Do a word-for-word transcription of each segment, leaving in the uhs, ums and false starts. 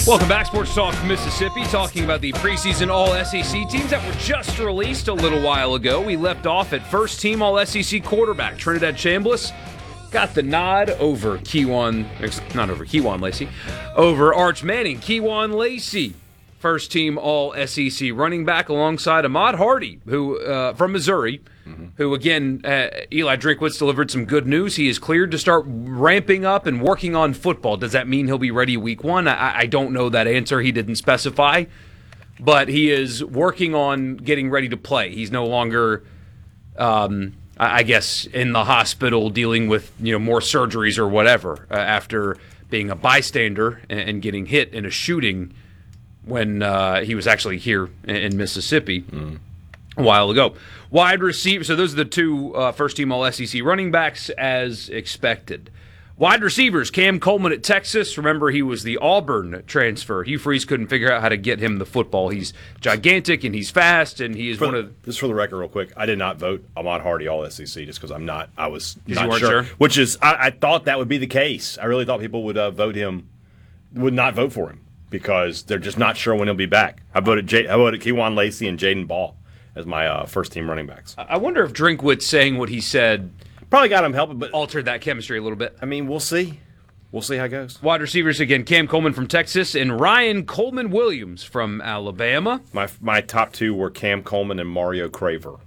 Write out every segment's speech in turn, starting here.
Welcome back, Sports Talk Mississippi, talking about the preseason All-S E C teams that were just released a little while ago. We left off at first-team All-S E C quarterback Trinidad Chambliss. Got the nod over Kejuan, not over Kejuan Lacey, over Arch Manning. Kejuan Lacey, first-team All-S E C running back alongside Ahmad Hardy, who uh, from Missouri, mm-hmm. who, again, uh, Eli Drinkwitz delivered some good news. He is cleared to start ramping up and working on football. Does that mean he'll be ready week one? I, I don't know that answer. He didn't specify. But he is working on getting ready to play. He's no longer... Um, I guess, in the hospital dealing with, you know, more surgeries or whatever uh, after being a bystander and, and getting hit in a shooting when uh, he was actually here in, in Mississippi mm. a while ago. Wide receiver, so those are the two uh, first-team All-S E C running backs as expected. Wide receivers, Cam Coleman at Texas. Remember, he was the Auburn transfer. Hugh Freeze couldn't figure out how to get him the football. He's gigantic, and he's fast, and he is for, one of... Just for the record real quick, I did not vote Ahmad Hardy All-S E C just because I'm not, I was not sure. sure. Which is, I, I thought that would be the case. I really thought people would uh, vote him, would not vote for him because they're just not sure when he'll be back. I voted, J, I voted Kejuan Lacey and Jaden Ball as my uh, first-team running backs. I wonder if Drinkwitz saying what he said... Probably got him helping, but... altered that chemistry a little bit. I mean, we'll see. We'll see how it goes. Wide receivers again, Cam Coleman from Texas and Ryan Coleman Williams from Alabama. My my top two were Cam Coleman and Mario Craver.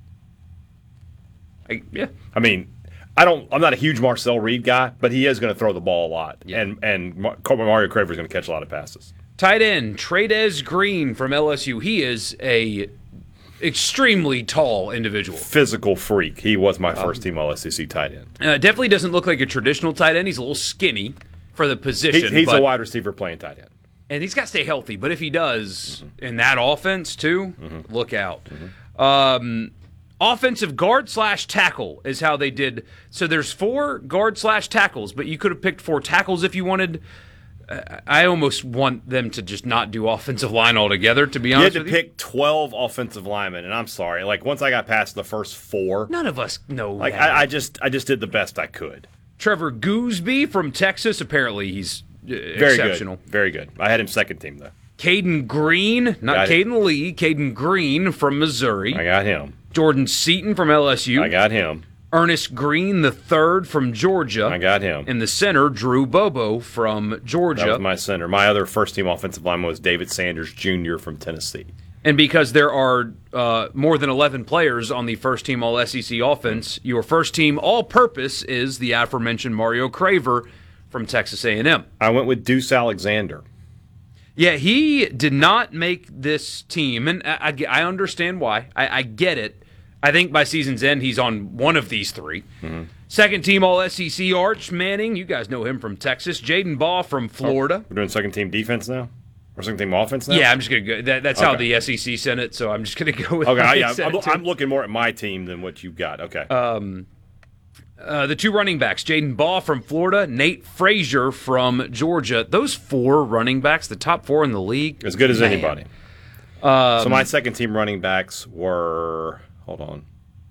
I, yeah. I mean, I don't. I'm not a huge Marcel Reed guy, but he is going to throw the ball a lot, yeah. and and Mario Craver is going to catch a lot of passes. Tight end Tradez Green from L S U. He is a extremely tall individual. Physical freak. He was my first team All S E C tight end. Uh, definitely doesn't look like a traditional tight end. He's a little skinny for the position. He, he's but, a wide receiver playing tight end. And he's got to stay healthy. But if he does, mm-hmm. in that offense too, mm-hmm. look out. Mm-hmm. Um, offensive guard slash tackle is how they did. So there's four guard slash tackles, but you could have picked four tackles if you wanted. I almost want them to just not do offensive line altogether, to be honest with you. You had to pick twelve offensive linemen, and I'm sorry. Like, once I got past the first four. None of us know like, that. I, I, just, I just did the best I could. Trevor Gooseby from Texas. Apparently he's uh, Very exceptional. Good. Very good. I had him second team, though. Caden Green. Not Caden Lee. Caden Green from Missouri. I got him. Jordan Seaton from L S U. I got him. Ernest Green the third from Georgia. I got him. In the center, Drew Bobo from Georgia. That was my center. My other first-team offensive lineman was David Sanders Junior from Tennessee. And because there are uh, more than eleven players on the first-team All-S E C offense, your first-team all-purpose is the aforementioned Mario Craver from Texas A and M. I went with Deuce Alexander. Yeah, he did not make this team, and I, I, I understand why. I, I get it. I think by season's end, he's on one of these three. Mm-hmm. Second team All-S E C Arch Manning. You guys know him from Texas. Jaden Ball from Florida. Oh, we're doing second team defense now? Or second team offense now? Yeah, I'm just going to go. That, that's okay. How the S E C sent it, so I'm just going to go with okay, that. Yeah, I'm, I'm looking more at my team than what you've got. Okay. Um, uh, the two running backs, Jaden Ball from Florida, Nate Frazier from Georgia. Those four running backs, the top four in the league. As good as man. anybody. Um, so my second team running backs were... Hold on.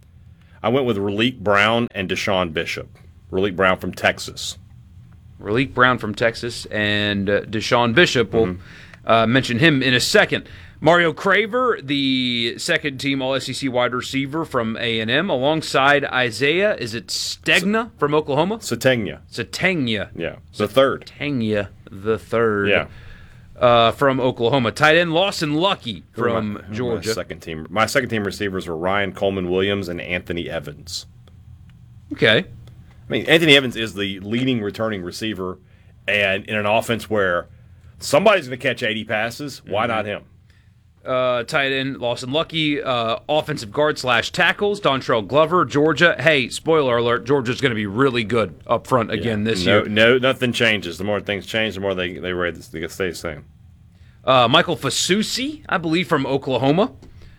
I went with Raleek Brown and Deshaun Bishop. Raleek Brown from Texas. Raleek Brown from Texas and uh, Deshaun Bishop. We'll mm-hmm. uh, mention him in a second. Mario Craver, the second-team All-S E C wide receiver from A and M, alongside Isaiah, is it Stegna from Oklahoma? Sategna. Sategna. Yeah, the third. Sategna, the third. Yeah. Uh, from Oklahoma. Tight end Lawson Lucky from my, Georgia. My second team. My second team receivers were Ryan Coleman Williams and Anthony Evans. Okay. I mean, Anthony Evans is the leading returning receiver, and in an offense where somebody's going to catch eighty passes, why mm-hmm. not him? Uh, tight end Lawson Lucky, uh, offensive guard slash tackles, Dontrell Glover, Georgia. Hey, spoiler alert, Georgia's going to be really good up front again yeah. this no, year. No, nothing changes. The more things change, the more they they, they stay the same. Uh, Michael Fasusi, I believe, from Oklahoma.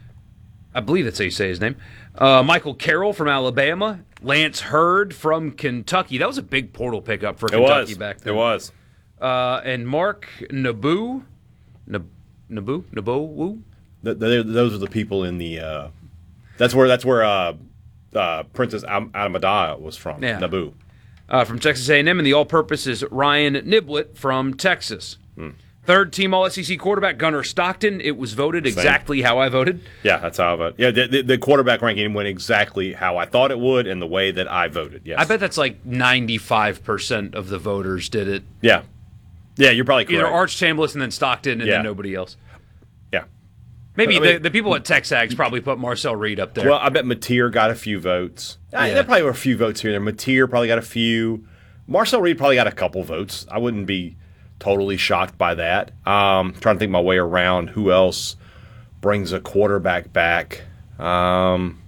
I believe that's how you say his name. Uh, Michael Carroll from Alabama. Lance Hurd from Kentucky. That was a big portal pickup for Kentucky back then. It was. Uh, and Mark Naboo. Nab- Naboo? Naboo? The, the, those are the people in the. Uh, that's where that's where uh, uh, Princess Amidala was from. Yeah. Naboo. Uh, from Texas A and M, and the all-purpose is Ryan Niblett from Texas. Hmm. Third team All S E C quarterback, Gunnar Stockton. It was voted Same. exactly how I voted. Yeah, that's how I voted. Yeah, the, the, the quarterback ranking went exactly how I thought it would and the way that I voted. Yes. I bet that's like ninety-five percent of the voters did it. Yeah. Yeah, you're probably correct. Either Arch Chambliss and then Stockton and Yeah. then nobody else. Yeah. Maybe I mean- the, the people at Texags probably put Marcel Reed up there. Well, I bet Mateer got a few votes. Uh, Yeah. There probably were a few votes here and there. Mateer probably got a few. Marcel Reed probably got a couple votes. I wouldn't be totally shocked by that. Um, trying to think my way around who else brings a quarterback back. Um,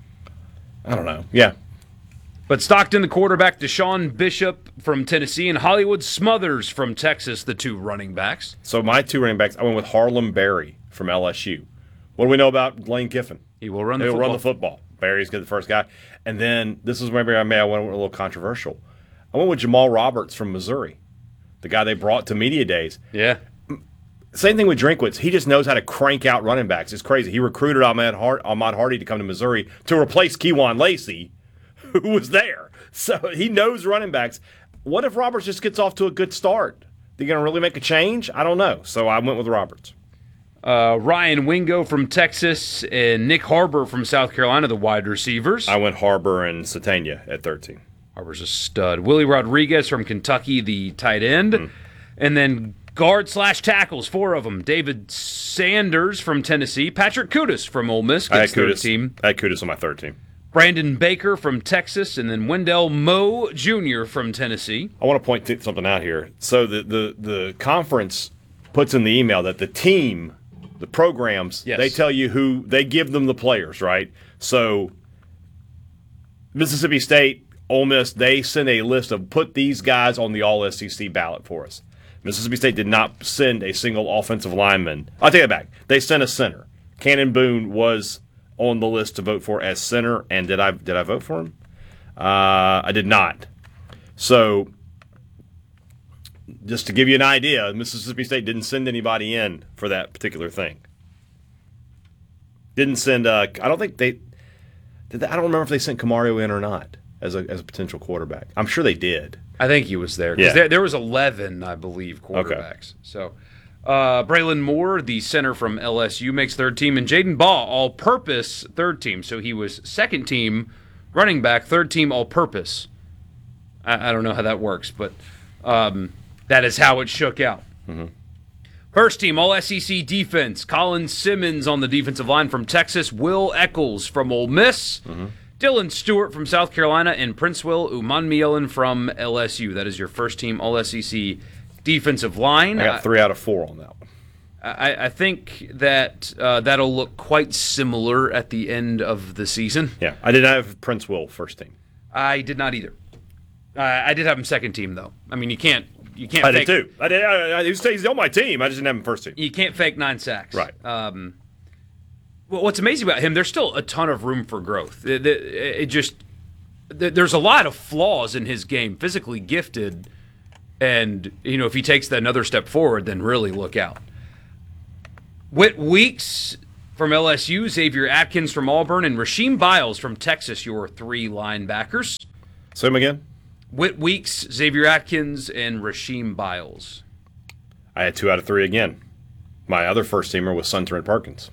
I don't know. Yeah. But Stockton, the quarterback, Deshaun Bishop from Tennessee, and Hollywood Smothers from Texas, the two running backs. So my two running backs, I went with Harlem Berry from L S U. What do we know about Lane Kiffin? He will run the He'll football. run the football. Barry's good, the first guy. And then this is maybe I may I went a little controversial. I went with Jamal Roberts from Missouri, the guy they brought to media days. Yeah. Same thing with Drinkwitz. He just knows how to crank out running backs. It's crazy. He recruited Ahmad, Hart, Ahmad Hardy to come to Missouri to replace Keywan Lacey, who was there. So he knows running backs. What if Roberts just gets off to a good start? They're going to really make a change? I don't know. So I went with Roberts. Uh, Ryan Wingo from Texas and Nick Harbor from South Carolina, the wide receivers. I went Harbor and Satania at thirteen. Harbor's a stud. Willie Rodriguez from Kentucky, the tight end. Mm. And then guard slash tackles, four of them. David Sanders from Tennessee. Patrick Kudus from Ole Miss gets third team. I had Kudus on my third team. Brandon Baker from Texas, and then Wendell Moe Junior from Tennessee. I want to point to something out here. So the, the, the conference puts in the email that the team, the programs, yes. they tell you who, they give them the players, right? So Mississippi State, Ole Miss, they send a list of put these guys on the All S E C ballot for us. Mississippi State did not send a single offensive lineman. I'll take it back. They sent a center. Cannon Boone was on the list to vote for as center, and did I did I vote for him? Uh, I did not. So, just to give you an idea, Mississippi State didn't send anybody in for that particular thing. Didn't send. Uh, I don't think they did. They, I don't remember if they sent Camario in or not as a as a potential quarterback. I'm sure they did. I think he was there because Yeah. there, there was eleven, I believe, quarterbacks. Okay. So. Uh, Braylon Moore, the center from L S U, makes third team, and Jaden Baugh, all-purpose third team. So he was second team running back, third team all-purpose. I, I don't know how that works, but um, that is how it shook out. Mm-hmm. First team All S E C defense, Colin Simmons on the defensive line from Texas, Will Eccles from Ole Miss, mm-hmm. Dylan Stewart from South Carolina, and Princewell Umanmielen from L S U. That is your first team All S E C defensive line. I got three out of four on that one. I, I think that uh, that'll look quite similar at the end of the season. Yeah, I did not have Prince Will first team. I did not either. Uh, I did have him second team though. I mean, you can't you can't. I fake, did too. I did. I, I, he's on my team. I just didn't have him first team. You can't fake nine sacks. Right. Um, well, what's amazing about him? There's still a ton of room for growth. It, it, it just there's a lot of flaws in his game. Physically gifted. And, you know, if he takes that another step forward, then really look out. Whit Weeks from L S U, Xavier Atkins from Auburn, and Rasheem Biles from Texas, your three linebackers. Say him again? Whit Weeks, Xavier Atkins, and Rasheem Biles. I had two out of three again. My other first teamer was Suntrent Perkins.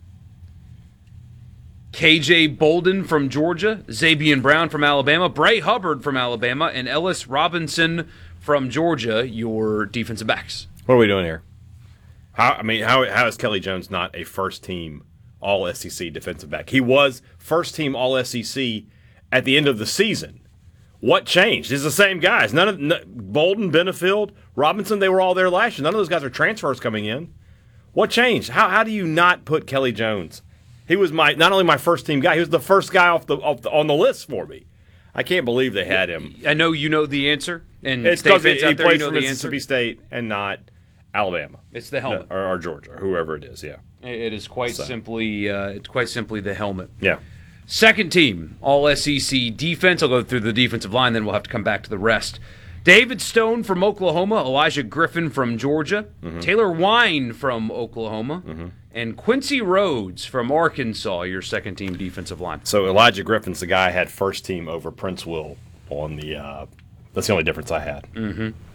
K J Bolden from Georgia, Zabian Brown from Alabama, Bray Hubbard from Alabama, and Ellis Robinson from Georgia, your defensive backs. What are we doing here? How I mean, how how is Kelly Jones not a first team All S E C defensive back? He was first team All S E C at the end of the season. What changed? It's the same guys. None of n- Bolden, Benefield, Robinson. They were all there last year. None of those guys are transfers coming in. What changed? How how do you not put Kelly Jones? He was my not only my first team guy. He was the first guy off the, off the on the list for me. I can't believe they had him. I know you know the answer, and it's State because fans he out there, you plays know for the Mississippi answer. State and not Alabama. It's the helmet, or, or Georgia, or whoever it is. Yeah, it is quite so. simply. Uh, it's quite simply the helmet. Yeah. Second team All S E C defense. I'll go through the defensive line, then we'll have to come back to the rest. David Stone from Oklahoma, Elijah Griffin from Georgia, mm-hmm. Taylor Wine from Oklahoma, mm-hmm. and Quincy Rhodes from Arkansas, your second team defensive line. So Elijah Griffin's the guy I had first team over Prince Will on the. Uh, that's the only difference I had. Mm-hmm.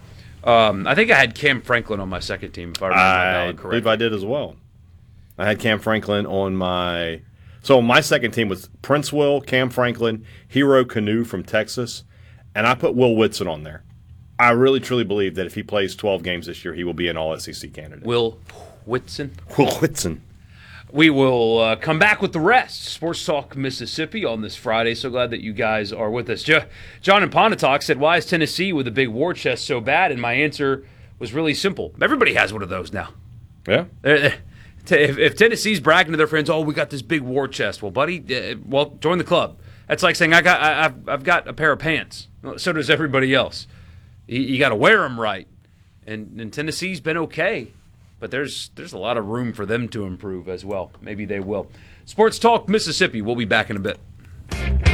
Um, I think I had Cam Franklin on my second team, if I remember my I ballot believe correctly. I did as well. I had Cam Franklin on my – so my second team was Prince Will, Cam Franklin, Hero Canoe from Texas, and I put Will Whitson on there. I really, truly believe that if he plays twelve games this year, he will be an All-S E C candidate. Will Whitson. Will Whitson. We will uh, come back with the rest. Sports Talk Mississippi on this Friday. So glad that you guys are with us. Jo- John in Pontotoc said, why is Tennessee with a big war chest so bad? And my answer was really simple. Everybody has one of those now. Yeah. If, if Tennessee's bragging to their friends, oh, we got this big war chest. Well, buddy, uh, well, join the club. That's like saying, I got, I, I've, I've got a pair of pants. Well, so does everybody else. You, you got to wear them right. And, and Tennessee's been okay. But there's there's a lot of room for them to improve as well. Maybe they will. Sports Talk Mississippi. We'll be back in a bit.